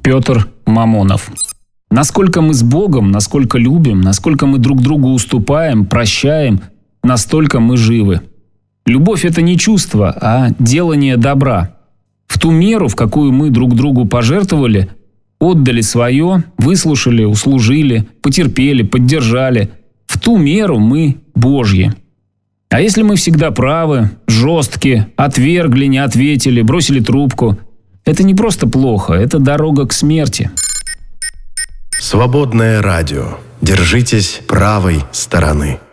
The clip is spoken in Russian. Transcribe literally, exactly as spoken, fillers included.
Петр Мамонов. Насколько мы с Богом, насколько любим, насколько мы друг другу уступаем, прощаем, настолько мы живы. Любовь – это не чувство, а делание добра. В ту меру, в какую мы друг другу пожертвовали, отдали свое, выслушали, услужили, потерпели, поддержали, в ту меру мы Божьи. А если мы всегда правы, жесткие, отвергли, не ответили, бросили трубку, это не просто плохо, это дорога к смерти. Свободное радио. Держитесь правой стороны.